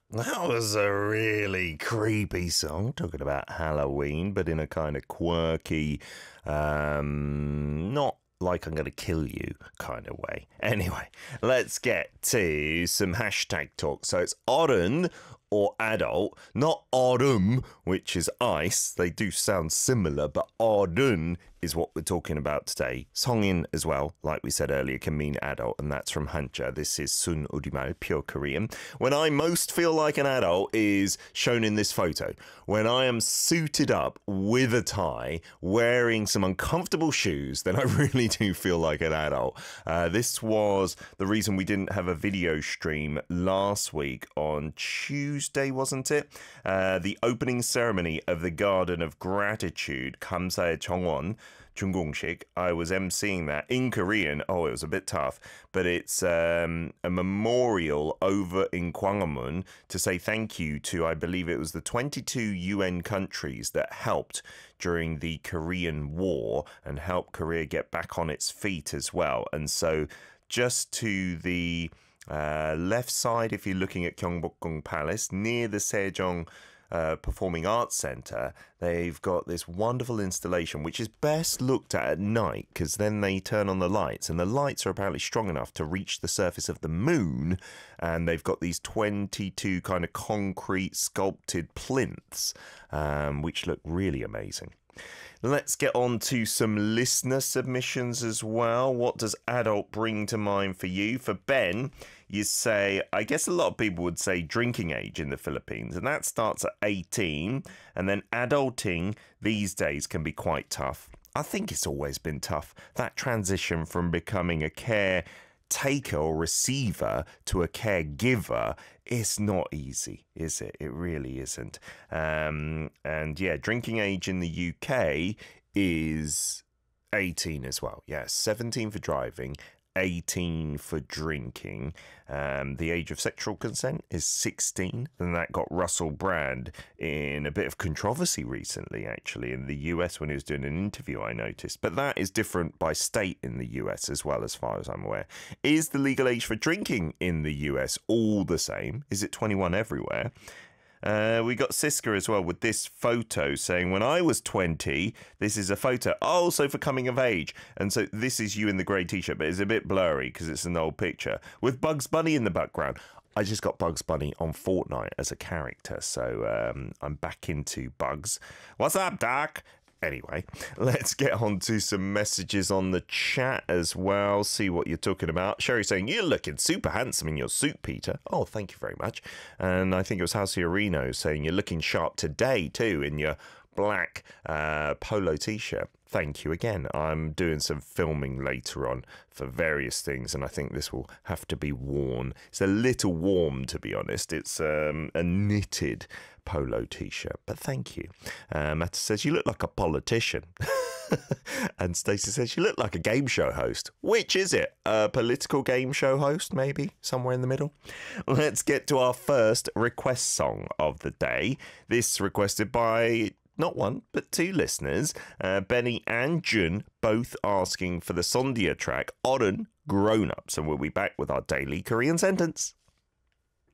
That was a really creepy song, talking about Halloween, but in a kind of quirky, not like I'm going to kill you kind of way. Anyway, let's get to some hashtag talk. So it's Oren or adult, not autumn, which is ice. They do sound similar, but Oren is what we're talking about today. Songin as well, like we said earlier, can mean adult, and that's from Hanja. This is Sun Udimal, pure Korean. When I most feel like an adult is shown in this photo. When I am suited up with a tie, wearing some uncomfortable shoes, then I really do feel like an adult. This was the reason we didn't have a video stream last week on Tuesday, wasn't it? The opening ceremony of the Garden of Gratitude, Kamsae Chongwon, Jungongshik. I was emceeing that in Korean. Oh, it was a bit tough, but it's a memorial over in Gwanghwamun to say thank you to, I believe it was the 22 UN countries that helped during the Korean War and helped Korea get back on its feet as well. And so just to the left side, if you're looking at Gyeongbokgung Palace, near the Sejong Performing Arts Centre, they've got this wonderful installation which is best looked at night because then they turn on the lights, and the lights are apparently strong enough to reach the surface of the moon, and they've got these 22 kind of concrete sculpted plinths which look really amazing. Let's get on to some listener submissions as well. What does adult bring to mind for you? For Ben, you say, I guess a lot of people would say drinking age in the Philippines, and that starts at 18, and then adulting these days can be quite tough. I think it's always been tough, that transition from becoming a caretaker or receiver to a caregiver. It's not easy, is it? It really isn't. And yeah, drinking age in the UK is 18 as well. Yeah, 17 for driving, 18 for drinking. The age of sexual consent is 16, and that got Russell Brand in a bit of controversy recently, actually, in the US when he was doing an interview, I noticed. But that is different by state in the US as well, as far as I'm aware. Is the legal age for drinking in the US all the same? Is it 21 everywhere? We got Siska as well with this photo saying, when I was 20, this is a photo also for coming of age. And so this is you in the grey t-shirt, but it's a bit blurry because it's an old picture with Bugs Bunny in the background. I just got Bugs Bunny on Fortnite as a character, so I'm back into Bugs. What's up, Doc? Anyway, let's get on to some messages on the chat as well, see what you're talking about. Sherry saying, you're looking super handsome in your suit, Peter. Oh, thank you very much. And I think it was Halcyon Reno saying, you're looking sharp today, too, in your black polo t-shirt. Thank you again. I'm doing some filming later on for various things, and I think this will have to be worn. It's a little warm, to be honest. It's a knitted polo t-shirt, but thank you. Matt says, you look like a politician. And Stacey says, you look like a game show host. Which is it? A political game show host, maybe? Somewhere in the middle? Let's get to our first request song of the day. This requested by not one, but two listeners, Benny and Jun, both asking for the Sondia track, Oren Grown Ups. And we'll be back with our daily Korean sentence.